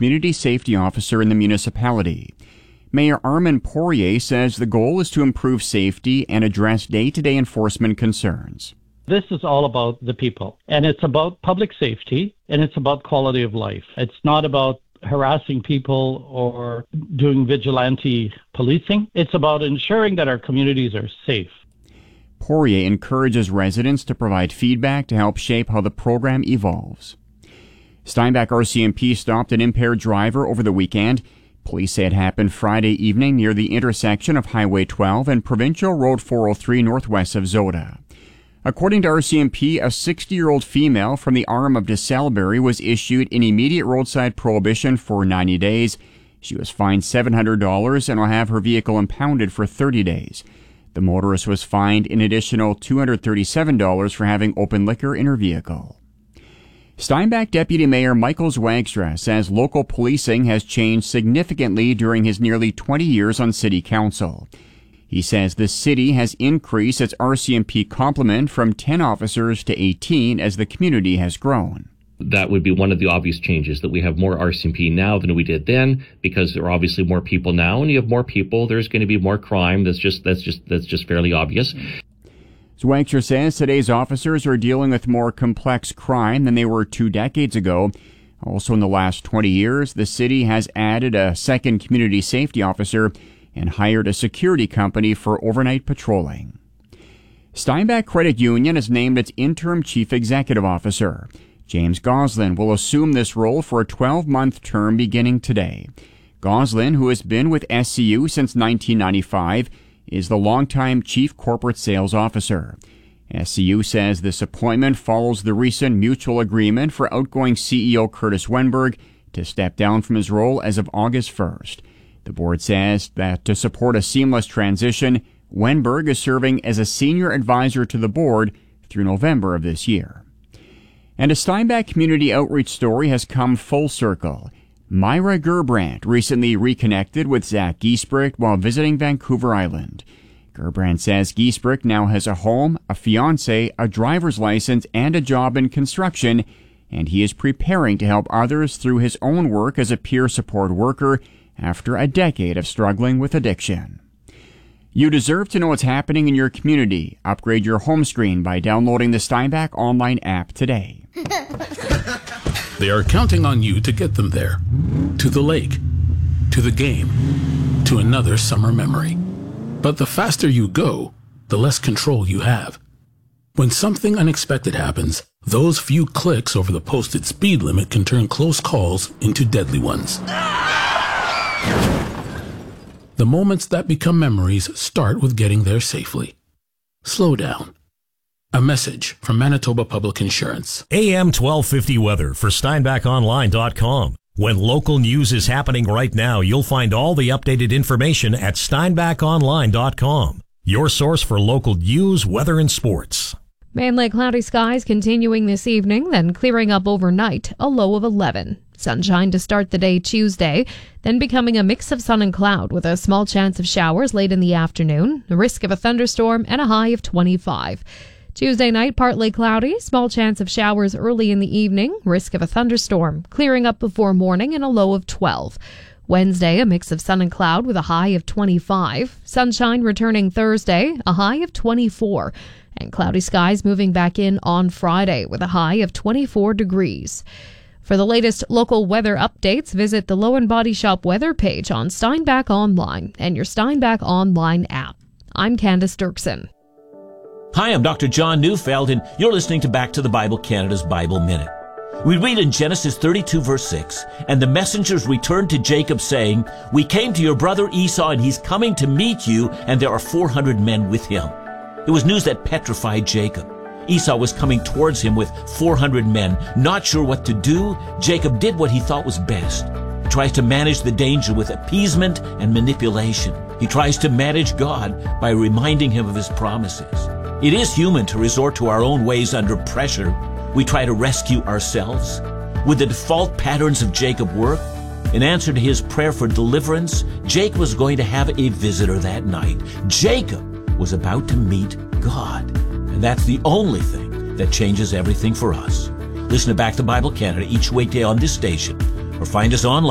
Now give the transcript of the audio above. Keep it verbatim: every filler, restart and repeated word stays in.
community safety officer in the municipality. Mayor Armand Poirier says the goal is to improve safety and address day-to-day enforcement concerns. This is all about the people, and it's about public safety, and it's about quality of life. It's not about harassing people or doing vigilante policing. It's about ensuring that our communities are safe. Poirier encourages residents to provide feedback to help shape how the program evolves. Steinbach R C M P stopped an impaired driver over the weekend. Police say it happened Friday evening near the intersection of Highway twelve and Provincial Road four oh three northwest of Zoda. According to R C M P, a sixty-year-old female from the Arm of DeSalbury was issued an immediate roadside prohibition for ninety days. She was fined seven hundred dollars and will have her vehicle impounded for thirty days. The motorist was fined an additional two hundred thirty-seven dollars for having open liquor in her vehicle. Steinbach Deputy Mayor Michael Zwagstra says local policing has changed significantly during his nearly twenty years on City Council. He says the city has increased its R C M P complement from ten officers to eighteen as the community has grown. That would be one of the obvious changes, that we have more R C M P now than we did then, because there are obviously more people now. And you have more people, there's going to be more crime. That's just that's just that's just fairly obvious. Zwagstra says today's officers are dealing with more complex crime than they were two decades ago. Also in the last twenty years, the city has added a second community safety officer and hired a security company for overnight patrolling. Steinbach Credit Union has named its interim chief executive officer. James Goslin will assume this role for a twelve-month term beginning today. Goslin, who has been with S C U since nineteen ninety-five, is the longtime chief corporate sales officer. S C U says this appointment follows the recent mutual agreement for outgoing C E O Curtis Wenberg to step down from his role as of August first. The board says that to support a seamless transition, Wenberg is serving as a senior advisor to the board through November of this year. And a Steinbach community outreach story has come full circle. Myra Gerbrandt recently reconnected with Zach Giesbricht while visiting Vancouver Island. Gerbrandt says Giesbricht now has a home, a fiancé, a driver's license, and a job in construction, and he is preparing to help others through his own work as a peer support worker after a decade of struggling with addiction. You deserve to know what's happening in your community. Upgrade your home screen by downloading the Steinbach online app today. They are counting on you to get them there. To the lake, to the game, to another summer memory. But the faster you go, the less control you have. When something unexpected happens, those few clicks over the posted speed limit can turn close calls into deadly ones. The moments that become memories start with getting there safely. Slow down. A message from Manitoba Public Insurance. A M twelve fifty weather for Steinbach Online dot com. When local news is happening right now, you'll find all the updated information at Steinbach Online dot com. Your source for local news, weather, and sports. Mainly cloudy skies continuing this evening, then clearing up overnight, a low of eleven. Sunshine to start the day Tuesday, then becoming a mix of sun and cloud with a small chance of showers late in the afternoon, a risk of a thunderstorm, and a high of twenty-five. Tuesday night, partly cloudy, small chance of showers early in the evening, risk of a thunderstorm, clearing up before morning and a low of twelve. Wednesday, a mix of sun and cloud with a high of twenty-five. Sunshine returning Thursday, a high of twenty-four. And cloudy skies moving back in on Friday with a high of twenty-four degrees. For the latest local weather updates, visit the Low and Body Shop weather page on Steinbach Online and your Steinbach Online app. I'm Candace Dirksen. Hi, I'm Doctor John Neufeld, and you're listening to Back to the Bible Canada's Bible Minute. We read in Genesis thirty-two, verse six, "And the messengers returned to Jacob, saying, 'We came to your brother Esau, and he's coming to meet you, and there are four hundred men with him.' It was news that petrified Jacob. Esau was coming towards him with four hundred men. Not sure what to do, Jacob did what he thought was best. He tries to manage the danger with appeasement and manipulation. He tries to manage God by reminding him of his promises. It is human to resort to our own ways under pressure. We try to rescue ourselves. Would the default patterns of Jacob work? In answer to his prayer for deliverance, Jacob was going to have a visitor that night. Jacob was about to meet God. And that's the only thing that changes everything for us. Listen to Back to Bible Canada each weekday on this station, or find us online